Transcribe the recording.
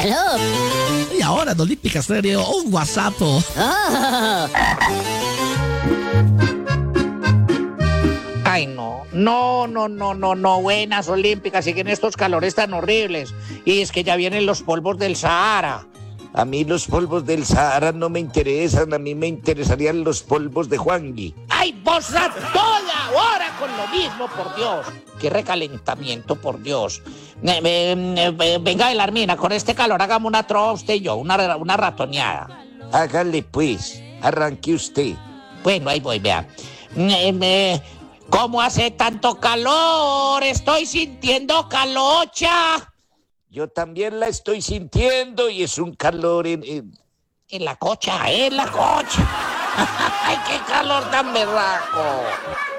Aló. Y ahora en Olímpica Stereo, un WhatsApp. Oh. Ay, no, buenas olímpicas, siguen estos calores tan horribles. Y es que ya vienen los polvos del Sahara. A mí los polvos del Sahara no me interesan, a mí me interesarían los polvos de Juangui. ¡Ay, vos a toda hora con lo mismo, por Dios! ¡Qué recalentamiento, por Dios! Venga, Belarmina, con este calor hagamos una trova usted y yo, una ratoneada. Hágale pues, arranque usted. Bueno, ahí voy, vea. ¿Cómo hace tanto calor? Estoy sintiendo calocha. Yo también la estoy sintiendo y es un calor En la cocha, en la cocha. ¡Ay, qué calor tan berraco!